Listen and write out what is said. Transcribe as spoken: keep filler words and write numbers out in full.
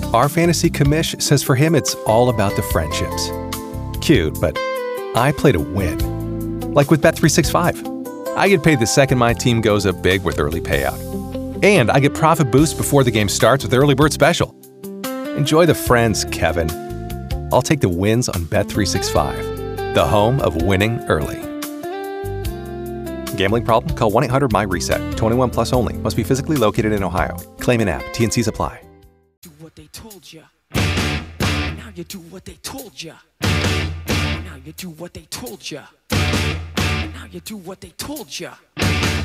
Our fantasy commish says for him it's all about the friendships. Cute, but I play to win. Like with Bet three sixty-five. I get paid the second my team goes up big with early payout. And I get profit boost before the game starts with Early Bird Special. Enjoy the friends, Kevin. I'll take the wins on Bet three sixty-five, the home of winning early. Gambling problem? Call one eight hundred M Y reset. twenty-one plus only. Must be physically located in Ohio. Claim in app. T and Cs apply. Do what they told you. Now you do what they told you. Now you do what they told you. Now you do what they told you.